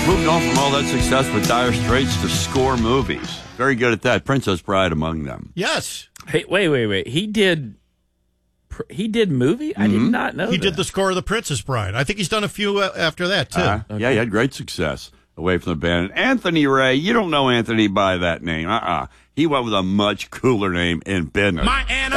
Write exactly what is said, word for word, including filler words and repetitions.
Moved on from all that success with Dire Straits to score movies. Very good at that. Princess Bride among them. Yes. Hey, wait, wait, wait. He did. He did movie? I Mm-hmm. did not know. He that. did the score of The Princess Bride. I think he's done a few uh, after that, too. Uh, Okay. Yeah, he had great success away from the band. Anthony Ray, you don't know Anthony by that name. Uh-uh. He went with a much cooler name in business. My Anna.